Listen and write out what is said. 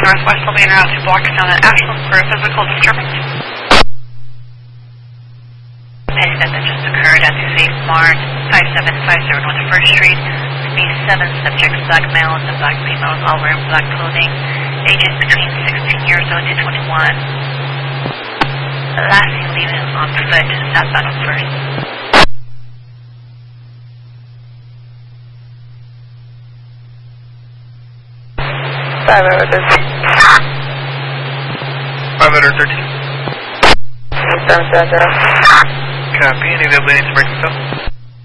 Northwest Sylvania Route 2 blocks down at Ashland for a physical disturbance. Incident that just occurred at the Safe Mart 5750 North 1st Street. Speed 7, subjects black males and black females, all wearing black clothing. Ages between 16 years old to 21. Last seen leaving on foot southbound on 1st. 513. 513. 770. Copy. Any availability to break the